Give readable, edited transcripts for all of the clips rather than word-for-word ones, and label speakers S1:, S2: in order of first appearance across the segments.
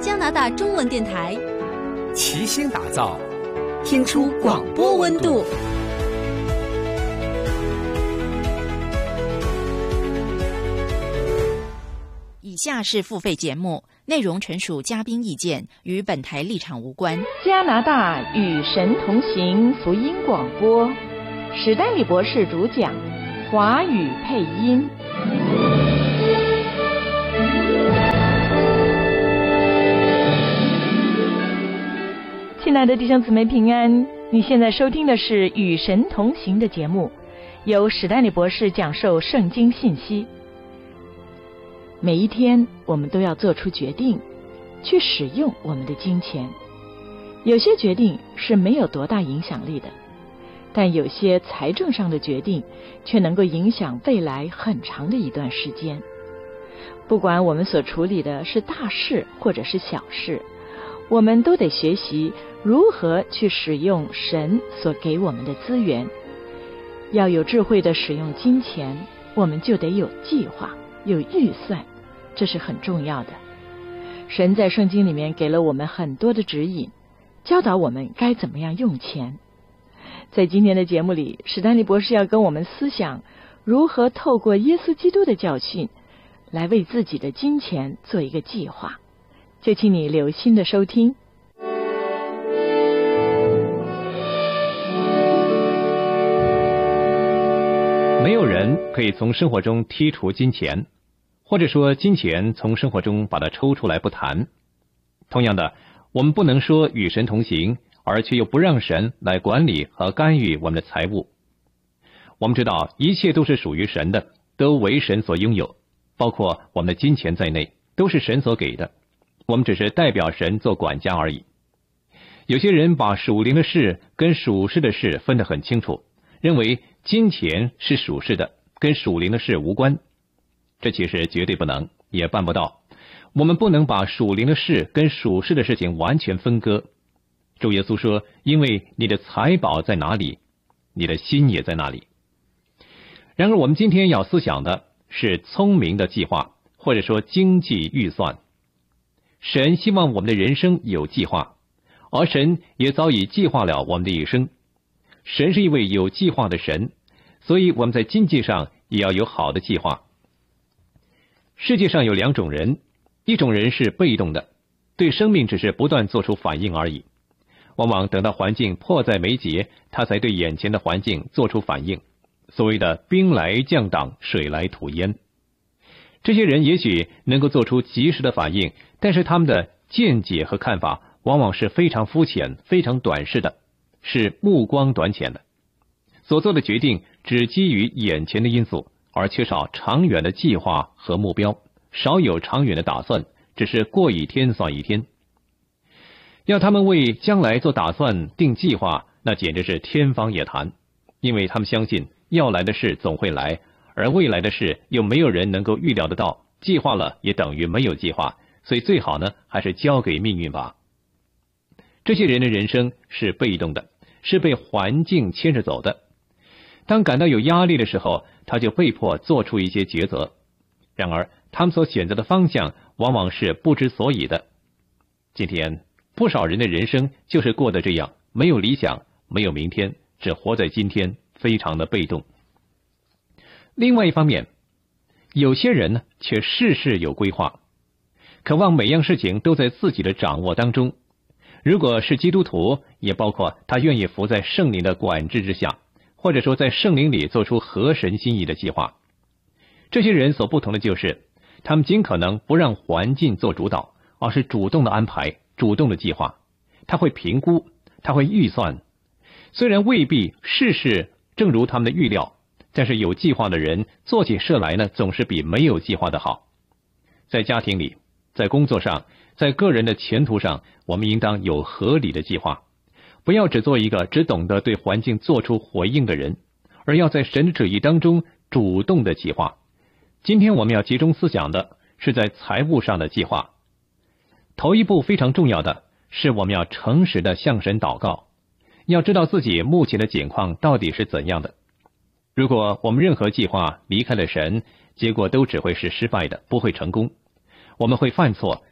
S1: 加拿大中文电台，
S2: 齐心打造，听出广播温度。
S3: 以下是付费节目，内容纯属嘉宾意见，与本台立场无关。
S4: 加拿大与神同行福音广播，史丹利博士主讲，华语配音。亲爱的弟兄姊妹平安，你现在收听的是与神同行的节目，由史丹利博士讲授圣经信息。每一天我们都要做出决定，去使用我们的金钱。有些决定是没有多大影响力的，但有些财政上的决定却能够影响未来很长的一段时间。不管我们所处理的是大事或者是小事，我们都得学习如何去使用神所给我们的资源。要有智慧的使用金钱，我们就得有计划，有预算，这是很重要的。神在圣经里面给了我们很多的指引，教导我们该怎么样用钱。在今天的节目里，史丹利博士要跟我们思想如何透过耶稣基督的教训来为自己的金钱做一个计划，就请你留心的收听。
S5: 没有人可以从生活中剔除金钱，或者说金钱从生活中把它抽出来不谈。同样的，我们不能说与神同行，而却又不让神来管理和干预我们的财物。我们知道一切都是属于神的，都为神所拥有，包括我们的金钱在内，都是神所给的，我们只是代表神做管家而已。有些人把属灵的事跟属世的事分得很清楚，认为金钱是属世的，跟属灵的事无关。这其实绝对不能，也办不到。我们不能把属灵的事跟属世的事情完全分割。主耶稣说，因为你的财宝在哪里，你的心也在那里。然而我们今天要思想的是聪明的计划，或者说经济预算。神希望我们的人生有计划，而神也早已计划了我们的一生。神是一位有计划的神，所以我们在经济上也要有好的计划。世界上有两种人，一种人是被动的，对生命只是不断做出反应而已，往往等到环境迫在眉睫，他才对眼前的环境做出反应，所谓的兵来将挡，水来土淹。这些人也许能够做出及时的反应，但是他们的见解和看法往往是非常肤浅、非常短视的，是目光短浅的，所做的决定只基于眼前的因素，而缺少长远的计划和目标，少有长远的打算，只是过一天算一天。要他们为将来做打算、定计划，那简直是天方夜谭，因为他们相信要来的事总会来，而未来的事又没有人能够预料得到，计划了也等于没有计划，所以最好呢，还是交给命运吧。这些人的人生是被动的，是被环境牵着走的。当感到有压力的时候，他就被迫做出一些抉择。然而，他们所选择的方向往往是不知所以的。今天，不少人的人生就是过得这样，没有理想，没有明天，只活在今天，非常的被动。另外一方面，有些人呢，却事事有规划，渴望每样事情都在自己的掌握当中。如果是基督徒，也包括他愿意服在圣灵的管制之下，或者说在圣灵里做出合神心意的计划。这些人所不同的就是，他们尽可能不让环境做主导，而是主动的安排，主动的计划。他会评估，他会预算。虽然未必事事正如他们的预料，但是有计划的人做起事来呢，总是比没有计划的好。在家庭里，在工作上，在个人的前途上，我们应当有合理的计划，不要只做一个只懂得对环境做出回应的人，而要在神的旨意当中主动的计划。今天我们要集中思想的是在财务上的计划。头一步非常重要的是我们要诚实的向神祷告，要知道自己目前的境况到底是怎样的。如果我们任何计划离开了神，结果都只会是失败的，不会成功。我们会犯错，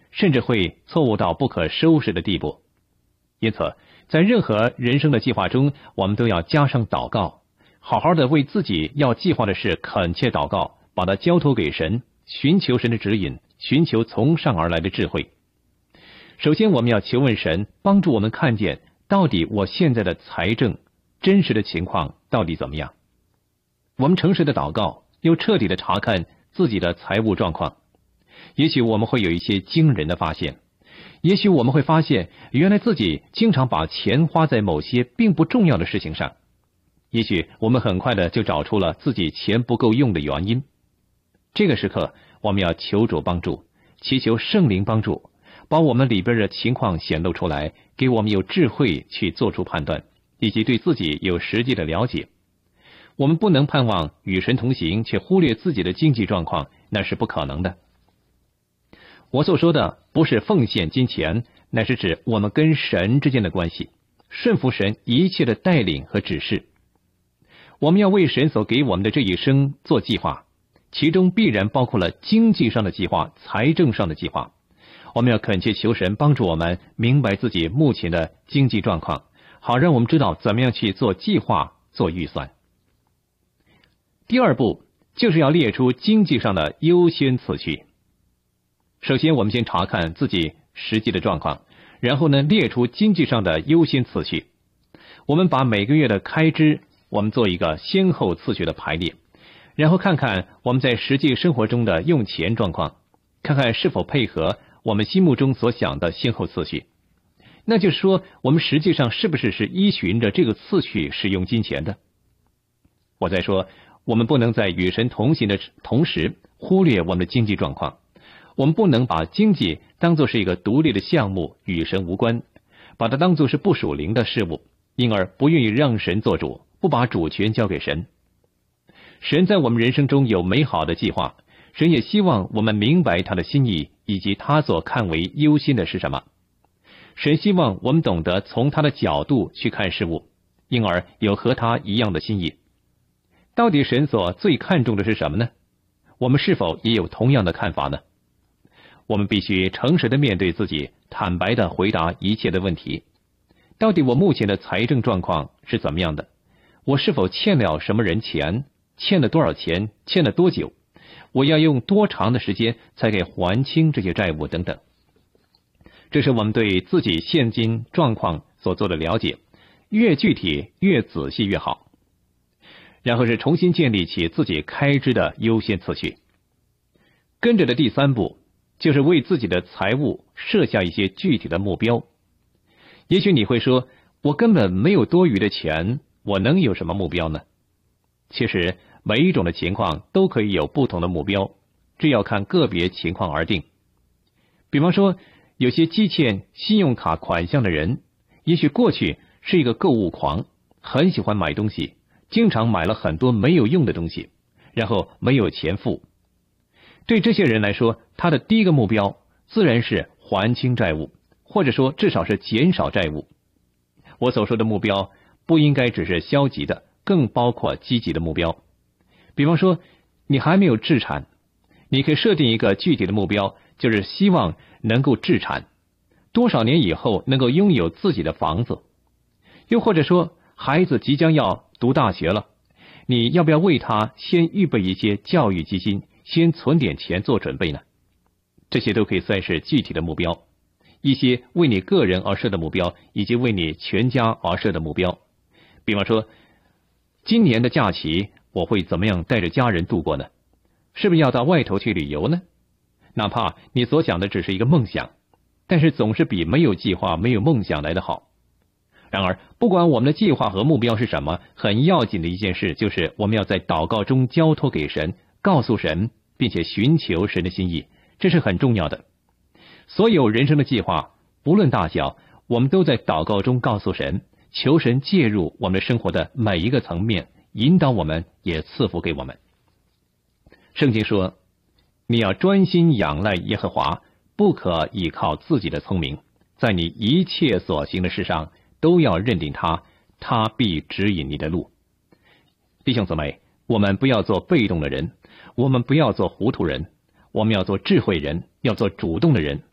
S5: 甚至会错误到不可收拾的地步。因此，在任何人生的计划中，我们都要加上祷告，好好的为自己要计划的事恳切祷告，把它交托给神，寻求神的指引，寻求从上而来的智慧。首先，我们要求问神帮助我们看见到底我现在的财政真实的情况到底怎么样。我们诚实的祷告，又彻底的查看自己的财务状况，也许我们会有一些惊人的发现。也许我们会发现，原来自己经常把钱花在某些并不重要的事情上。也许我们很快的就找出了自己钱不够用的原因。这个时刻，我们要求主帮助，祈求圣灵帮助，把我们里边的情况显露出来，给我们有智慧去做出判断，以及对自己有实际的了解。我们不能盼望与神同行，却忽略自己的经济状况，那是不可能的。我所说的不是奉献金钱，乃是指我们跟神之间的关系，顺服神一切的带领和指示。我们要为神所给我们的这一生做计划，其中必然包括了经济上的计划、财政上的计划。我们要恳切求神帮助我们明白自己目前的经济状况，好让我们知道怎么样去做计划、做预算。第二步就是要列出经济上的优先次序。首先，我们先查看自己实际的状况，然后呢，列出经济上的优先次序。我们把每个月的开支，我们做一个先后次序的排列，然后看看我们在实际生活中的用钱状况，看看是否配合我们心目中所想的先后次序。那就是说，我们实际上是不是依循着这个次序使用金钱的？我再说，我们不能在与神同行的同时忽略我们的经济状况。我们不能把经济当作是一个独立的项目，与神无关，把它当作是不属灵的事物，因而不愿意让神做主，不把主权交给神。神在我们人生中有美好的计划，神也希望我们明白他的心意，以及他所看为优先的是什么。神希望我们懂得从他的角度去看事物，因而有和他一样的心意。到底神所最看重的是什么呢？我们是否也有同样的看法呢？我们必须诚实的面对自己，坦白的回答一切的问题。到底我目前的财政状况是怎么样的？我是否欠了什么人钱？欠了多少钱？欠了多久？我要用多长的时间才给还清这些债务等等。这是我们对自己现今状况所做的了解，越具体越仔细越好。然后是重新建立起自己开支的优先次序。跟着的第三步就是为自己的财务设下一些具体的目标。也许你会说，我根本没有多余的钱，我能有什么目标呢？其实每一种的情况都可以有不同的目标，这要看个别情况而定。比方说，有些积欠信用卡款项的人，也许过去是一个购物狂，很喜欢买东西，经常买了很多没有用的东西，然后没有钱付。对这些人来说，他的第一个目标自然是还清债务，或者说至少是减少债务。我所说的目标不应该只是消极的，更包括积极的目标。比方说，你还没有置产，你可以设定一个具体的目标，就是希望能够置产，多少年以后能够拥有自己的房子。又或者说，孩子即将要读大学了，你要不要为他先预备一些教育基金，先存点钱做准备呢？这些都可以算是具体的目标，一些为你个人而设的目标，以及为你全家而设的目标。比方说，今年的假期我会怎么样带着家人度过呢？是不是要到外头去旅游呢？哪怕你所想的只是一个梦想，但是总是比没有计划、没有梦想来得好。然而，不管我们的计划和目标是什么，很要紧的一件事就是我们要在祷告中交托给神，告诉神，并且寻求神的心意，这是很重要的。所有人生的计划，不论大小，我们都在祷告中告诉神，求神介入我们生活的每一个层面，引导我们，也赐福给我们。圣经说，你要专心仰赖耶和华，不可依靠自己的聪明，在你一切所行的事上都要认定他，他必指引你的路。弟兄姊妹，我们不要做被动的人，我们不要做糊涂人，我们要做智慧人，要做主动的人。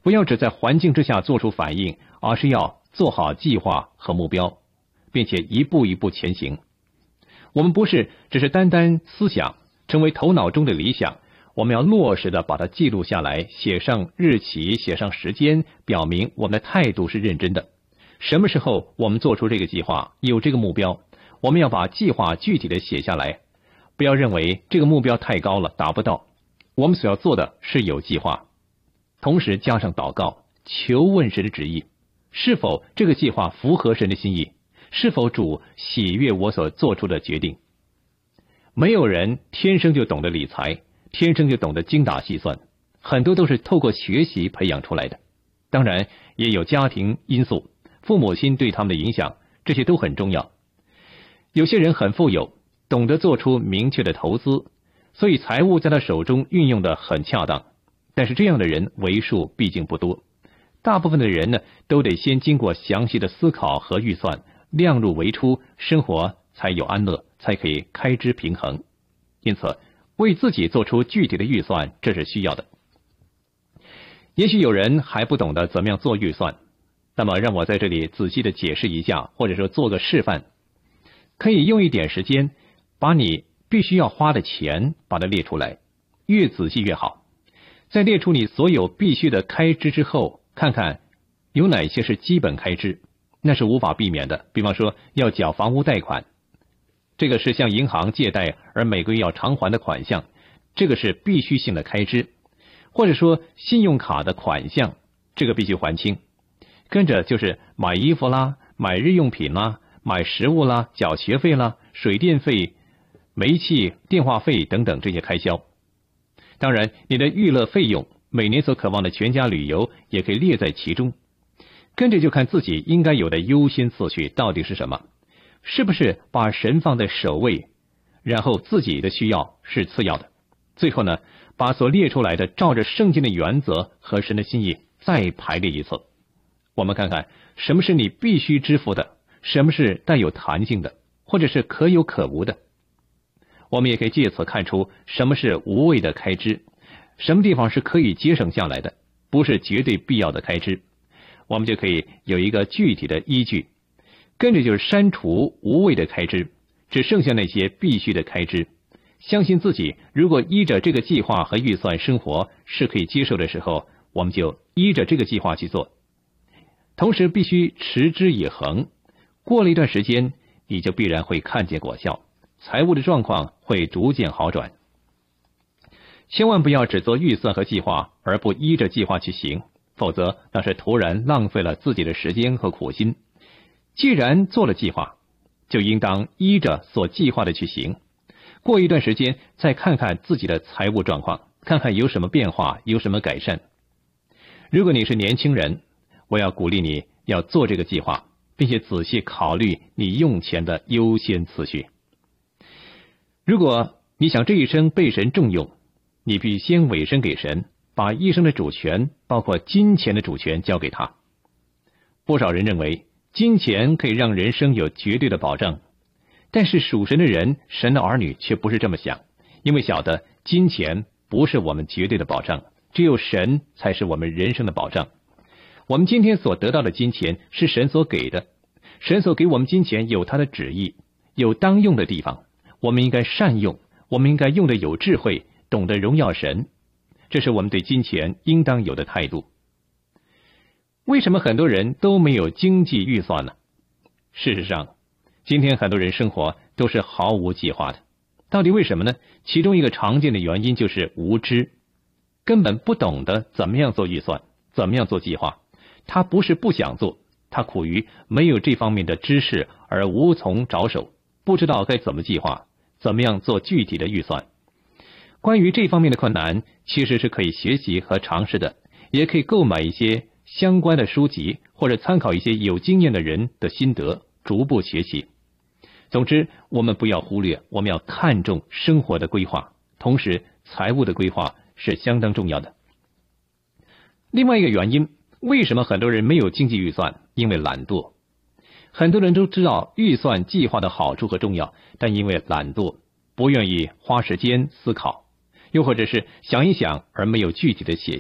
S5: 不要只在环境之下做出反应，而是要做好计划和目标，并且一步一步前行。我们不是只是单单思想，成为头脑中的理想，我们要落实的把它记录下来，写上日期，写上时间，表明我们的态度是认真的。什么时候我们做出这个计划，有这个目标，我们要把计划具体的写下来，不要认为这个目标太高了，达不到。我们所要做的是有计划，同时加上祷告，求问神的旨意，是否这个计划符合神的心意，是否主喜悦我所做出的决定。没有人天生就懂得理财，天生就懂得精打细算，很多都是透过学习培养出来的。当然也有家庭因素，父母亲对他们的影响，这些都很重要。有些人很富有，懂得做出明确的投资，所以财务在他手中运用的很恰当，但是这样的人为数毕竟不多。大部分的人呢，都得先经过详细的思考和预算，量入为出，生活才有安乐，才可以开支平衡。因此为自己做出具体的预算，这是需要的。也许有人还不懂得怎么样做预算，那么让我在这里仔细的解释一下，或者说做个示范。可以用一点时间，把你必须要花的钱把它列出来，越仔细越好。在列出你所有必须的开支之后，看看有哪些是基本开支，那是无法避免的。比方说要缴房屋贷款，这个是向银行借贷而每个月要偿还的款项，这个是必须性的开支。或者说信用卡的款项，这个必须还清。跟着就是买衣服啦，买日用品啦，买食物啦，缴学费啦，水电费、煤气、电话费等等这些开销。当然你的娱乐费用，每年所渴望的全家旅游也可以列在其中。跟着就看自己应该有的优先次序到底是什么，是不是把神放在首位，然后自己的需要是次要的。最后呢，把所列出来的照着圣经的原则和神的心意再排列一次。我们看看什么是你必须支付的，什么是带有弹性的，或者是可有可无的。我们也可以借此看出什么是无谓的开支，什么地方是可以节省下来的，不是绝对必要的开支。我们就可以有一个具体的依据。跟着就是删除无谓的开支，只剩下那些必须的开支。相信自己，如果依着这个计划和预算生活是可以接受的时候，我们就依着这个计划去做。同时必须持之以恒，过了一段时间，你就必然会看见果效，财务的状况会逐渐好转。千万不要只做预算和计划，而不依着计划去行，否则那是突然浪费了自己的时间和苦心。既然做了计划，就应当依着所计划的去行。过一段时间再看看自己的财务状况，看看有什么变化，有什么改善。如果你是年轻人，我要鼓励你要做这个计划，并且仔细考虑你用钱的优先次序。如果你想这一生被神重用，你必须先委身给神，把一生的主权，包括金钱的主权交给他。不少人认为金钱可以让人生有绝对的保障，但是属神的人，神的儿女却不是这么想，因为晓得金钱不是我们绝对的保障，只有神才是我们人生的保障。我们今天所得到的金钱是神所给的，神所给我们金钱有他的旨意，有当用的地方，我们应该善用，我们应该用得有智慧，懂得荣耀神，这是我们对金钱应当有的态度。为什么很多人都没有经济预算呢？事实上，今天很多人生活都是毫无计划的。到底为什么呢？其中一个常见的原因就是无知，根本不懂得怎么样做预算，怎么样做计划。他不是不想做，他苦于没有这方面的知识而无从着手，不知道该怎么计划，怎么样做具体的预算。关于这方面的困难，其实是可以学习和尝试的，也可以购买一些相关的书籍，或者参考一些有经验的人的心得，逐步学习。总之，我们不要忽略，我们要看重生活的规划，同时财务的规划是相当重要的。另外一个原因，为什么很多人没有经济预算？因为懒惰。很多人都知道预算计划的好处和重要，但因为懒惰，不愿意花时间思考，又或者是想一想而没有具体的写下，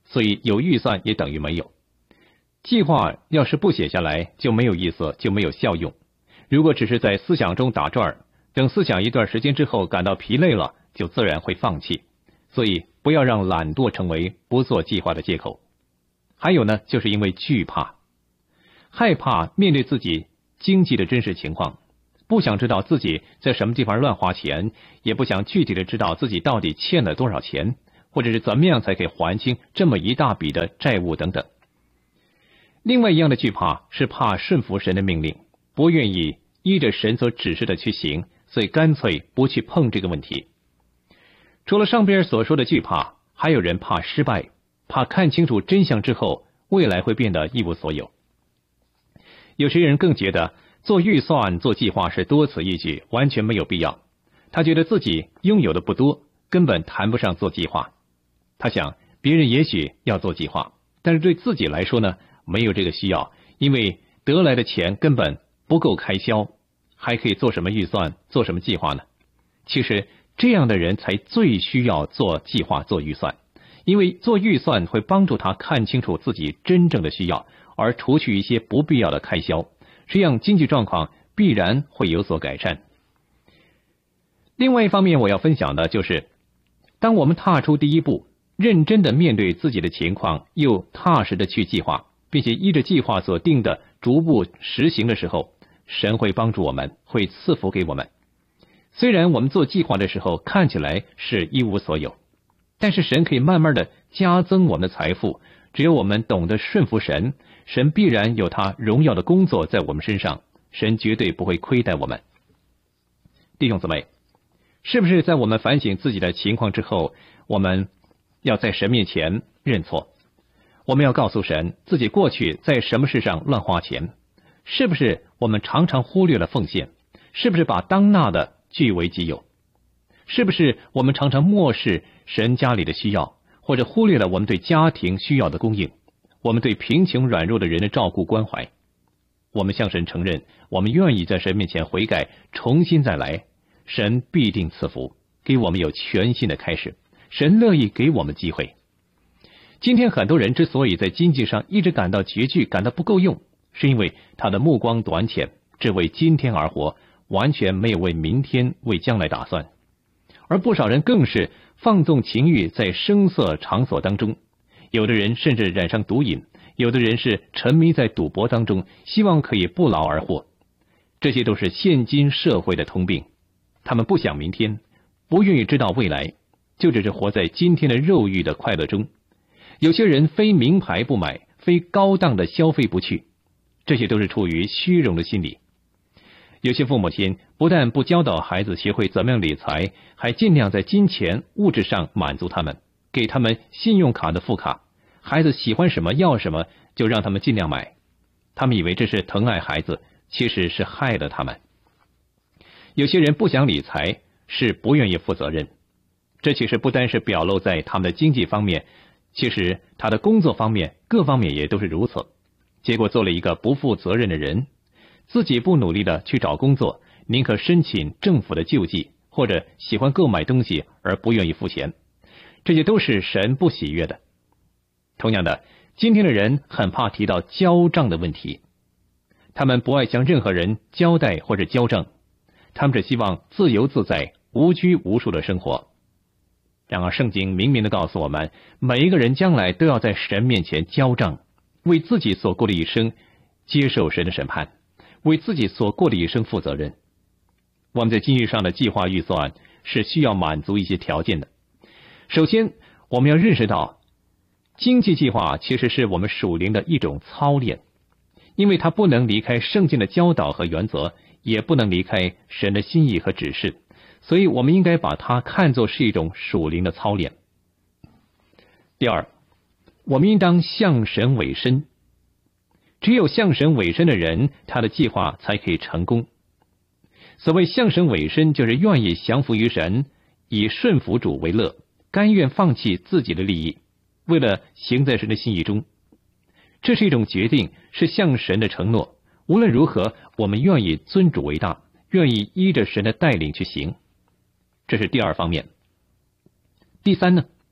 S5: 所以有预算也等于没有。计划要是不写下来，就没有意思，就没有效用。如果只是在思想中打转，等思想一段时间之后感到疲累了，就自然会放弃。所以不要让懒惰成为不做计划的借口。还有呢，就是因为惧怕，害怕面对自己经济的真实情况，不想知道自己在什么地方乱花钱，也不想具体的知道自己到底欠了多少钱，或者是怎么样才可以还清这么一大笔的债务等等。另外一样的惧怕是怕顺服神的命令，不愿意依着神所指示的去行，所以干脆不去碰这个问题。除了上边所说的惧怕，还有人怕失败，怕看清楚真相之后，未来会变得一无所有。有些人更觉得做预算、做计划是多此一举，完全没有必要。他觉得自己拥有的不多，根本谈不上做计划。他想，别人也许要做计划，但是对自己来说呢，没有这个需要，因为得来的钱根本不够开销，还可以做什么预算、做什么计划呢？其实这样的人才最需要做计划、做预算，因为做预算会帮助他看清楚自己真正的需要，而除去一些不必要的开销，这样经济状况必然会有所改善。另外一方面，我要分享的就是，当我们踏出第一步，认真的面对自己的情况，又踏实的去计划，并且依着计划所定的逐步实行的时候，神会帮助我们，会赐福给我们。虽然我们做计划的时候看起来是一无所有，但是神可以慢慢的加增我们的财富。只有我们懂得顺服神，神必然有他荣耀的工作在我们身上，神绝对不会亏待我们。弟兄姊妹，是不是在我们反省自己的情况之后，我们要在神面前认错？我们要告诉神自己过去在什么事上乱花钱，是不是我们常常忽略了奉献，是不是把当纳的据为己有，是不是我们常常漠视神家里的需要，或者忽略了我们对家庭需要的供应，我们对贫穷软弱的人的照顾关怀。我们向神承认，我们愿意在神面前悔改，重新再来，神必定赐福，给我们有全新的开始，神乐意给我们机会。今天很多人之所以在经济上一直感到拮据，感到不够用，是因为他的目光短浅，只为今天而活，完全没有为明天、为将来打算。而不少人更是放纵情欲，在声色场所当中，有的人甚至染上毒瘾，有的人是沉迷在赌博当中，希望可以不劳而获。这些都是现今社会的通病。他们不想明天，不愿意知道未来，就只是活在今天的肉欲的快乐中。有些人非名牌不买，非高档的消费不去，这些都是出于虚荣的心理。有些父母亲不但不教导孩子学会怎么样理财，还尽量在金钱物质上满足他们，给他们信用卡的副卡，孩子喜欢什么要什么就让他们尽量买。他们以为这是疼爱孩子，其实是害了他们。有些人不想理财，是不愿意负责任，这其实不单是表露在他们的经济方面，其实他的工作方面各方面也都是如此。结果做了一个不负责任的人，自己不努力的去找工作，宁可申请政府的救济，或者喜欢购买东西而不愿意付钱，这些都是神不喜悦的。同样的，今天的人很怕提到交账的问题，他们不爱向任何人交代或者交账，他们只希望自由自在、无拘无束的生活。然而圣经明明的告诉我们，每一个人将来都要在神面前交账，为自己所过的一生接受神的审判，为自己所过的一生负责任。我们在经济上的计划预算是需要满足一些条件的。首先，我们要认识到，经济计划其实是我们属灵的一种操练，因为它不能离开圣经的教导和原则，也不能离开神的心意和指示，所以我们应该把它看作是一种属灵的操练。第二，我们应当向神委身，只有向神委身的人，他的计划才可以成功。所谓向神委身，就是愿意降服于神，以顺服主为乐，甘愿放弃自己的利益，为了行在神的心意中。这是一种决定，是向神的承诺。无论如何，我们愿意尊主为大，愿意依着神的带领去行。这是第二方面。第三呢，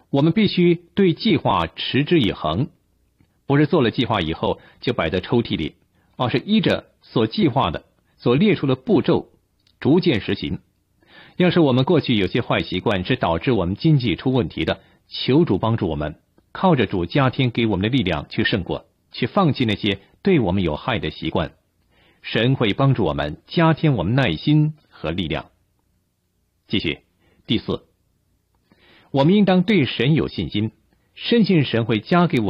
S5: 我们必须对计划持之以恒，不是做了计划以后就摆在抽屉里，而是依着所计划的、所列出的步骤逐渐实行。要是我们过去有些坏习惯是导致我们经济出问题的，求主帮助我们，靠着主加添给我们的力量去胜过，去放弃那些对我们有害的习惯。神会帮助我们，加添我们耐心和力量。继续，第四，我们应当对神有信心，深信神会加给我们